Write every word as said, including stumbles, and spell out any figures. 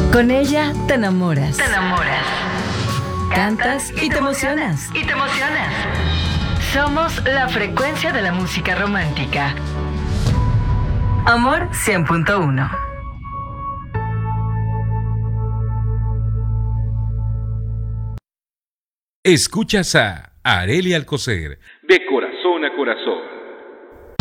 Con ella te enamoras. Te enamoras. Cantas y te emocionas. Y te emocionas. Somos la frecuencia de la música romántica. Amor cien punto uno. Escuchas a Arely Alcocer, de corazón a corazón.